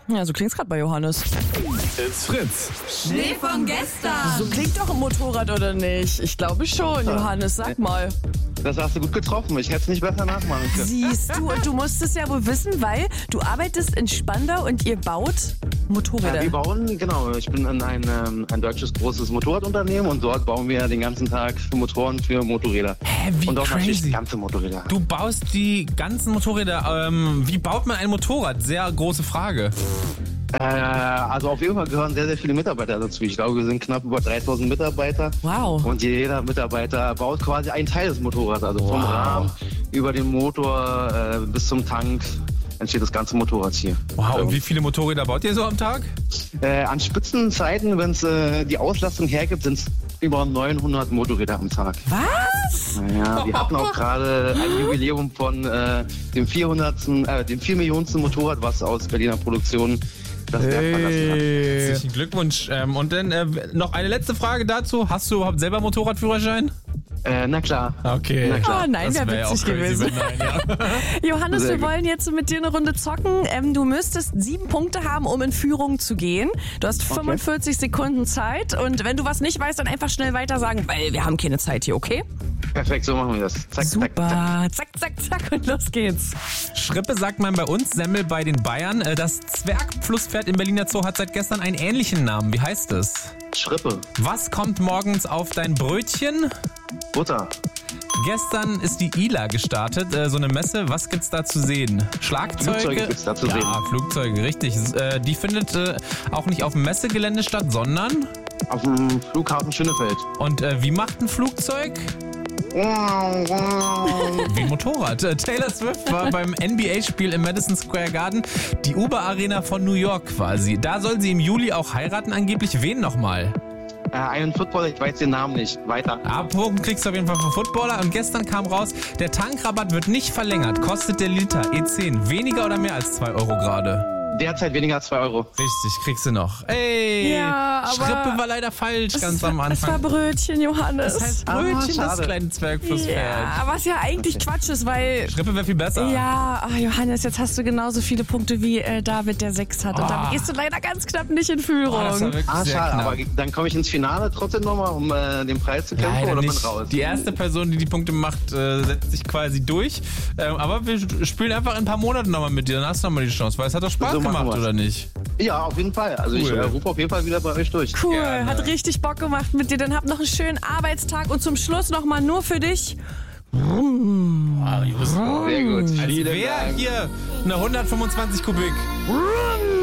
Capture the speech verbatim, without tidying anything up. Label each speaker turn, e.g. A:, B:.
A: Ja, so klingt's gerade bei Johannes.
B: It's Fritz.
C: Schnee von gestern.
A: So klingt doch ein Motorrad, oder nicht? Ich glaube schon, Johannes, sag mal.
D: Das hast du gut getroffen. Ich hätte es nicht besser nachmachen können.
A: Siehst du, und du musst es ja wohl wissen, weil du arbeitest in Spandau und ihr baut Motorräder.
D: Ja, wir bauen, genau, ich bin in ein, ähm, ein deutsches großes Motorradunternehmen und dort bauen wir den ganzen Tag Motoren für Motorräder.
B: Hä, wie
D: und auch natürlich
B: crazy.
D: ganze Motorräder.
B: Du baust die ganzen Motorräder. Ähm, wie baut man ein Motorrad? Sehr große Frage.
D: Äh, also auf jeden Fall gehören sehr, sehr viele Mitarbeiter dazu. Ich glaube, wir sind knapp über dreitausend Mitarbeiter.
A: Wow.
D: Und jeder Mitarbeiter baut quasi einen Teil des Motorrads. Also vom
B: Wow.
D: Rahmen über den Motor äh, bis zum Tank entsteht das ganze Motorrad hier.
B: Wow, und wie viele Motorräder baut ihr so am Tag?
D: Äh, an Spitzenzeiten, wenn es äh, die Auslastung hergibt, sind es über neunhundert Motorräder am Tag.
A: Was?
D: Ja, wir hatten auch gerade ein Jubiläum von äh, dem vierhundertsten, äh, dem vier Millionensten Motorrad, was aus Berliner Produktion das Werk verlassen hat.
B: Herzlichen Glückwunsch. Ähm, und dann äh, noch eine letzte Frage dazu. Hast du überhaupt selber Motorradführerschein?
D: Äh, na klar.
B: Okay.
D: Na klar.
A: Oh nein,
B: Das
A: wäre
B: wär ja
A: witzig
B: auch crazy,
A: gewesen.
B: wenn nein, ja.
A: Johannes,
D: Sehr
A: wir
D: gut.
A: wollen jetzt mit dir eine Runde zocken. Ähm, du müsstest sieben Punkte haben, um in Führung zu gehen. Du hast fünfundvierzig Sekunden Zeit und wenn du was nicht weißt, dann einfach schnell weiter sagen, weil wir haben keine Zeit hier, okay?
D: Perfekt, so machen wir das. Zack, zack, zack.
A: Super. Zack, zack, zack und los geht's.
B: Schrippe sagt man bei uns, Semmel bei den Bayern. Äh, Das Zwergflusspferd im Berliner Zoo hat seit gestern einen ähnlichen Namen. Wie heißt es?
D: Schrippe.
B: Was kommt morgens auf dein Brötchen?
D: Butter.
B: Gestern ist die I L A gestartet, äh, so eine Messe. Was gibt's da zu sehen? Schlagzeuge?
D: Flugzeuge gibt's da zu
B: ja,
D: sehen.
B: Flugzeuge, richtig. Äh, die findet äh, auch nicht auf dem Messegelände statt, sondern...
D: Auf dem Flughafen Schönefeld.
B: Und äh, wie macht ein Flugzeug? Wie ein Motorrad. Äh, Taylor Swift war beim N B A-Spiel im Madison Square Garden, die Uber Arena von New York quasi. Da soll sie im Juli auch heiraten, angeblich. Wen nochmal?
D: Äh, einen Footballer, ich weiß den Namen nicht. Weiter.
B: A-Punkt kriegst du auf jeden Fall vom Footballer. Und gestern kam raus, der Tankrabatt wird nicht verlängert. Kostet der Liter E zehn weniger oder mehr als zwei Euro gerade?
D: Derzeit weniger als zwei Euro.
B: Richtig, kriegst du noch. Ey,
A: Ja, aber
B: Schrippe war leider falsch ganz
A: es,
B: am
A: Es war
B: Anfang.
A: Brötchen, Johannes.
B: Das heißt
D: Ah,
B: Brötchen, das
D: schade.
B: kleine Zwergflusspferd.
A: ja, was ja eigentlich Quatsch ist, weil...
B: Schrippe wäre viel besser.
A: Ja, ach Johannes, jetzt hast du genauso viele Punkte wie äh, David, der sechs hat. Und
B: Oh.
A: damit gehst du leider ganz knapp nicht in Führung.
B: Oh, das war wirklich
D: Ah,
B: sehr
D: schade,
B: knapp.
D: aber dann komme ich ins Finale trotzdem nochmal, um äh, den Preis zu kämpfen,
B: Leider
D: oder bin
B: nicht.
D: raus?
B: Die erste Person, die die Punkte macht, äh, setzt sich quasi durch. Ähm, aber wir spielen einfach in ein paar Monaten nochmal mit dir. Dann hast du nochmal die Chance, weil es hat doch Spaß
D: So machen
B: gemacht,
D: wir's.
B: oder nicht?
D: Ja, auf jeden Fall. Also ich
B: Cool.
D: äh, rufe auf jeden Fall wieder bei euch durch.
A: Cool,
B: Gerne.
A: hat richtig Bock gemacht mit dir. Dann habt noch einen schönen Arbeitstag und zum Schluss nochmal nur für dich.
D: Sehr gut.
B: Als
D: Vielen
B: wäre
D: Dank.
B: hier eine hundertfünfundzwanzig Kubik.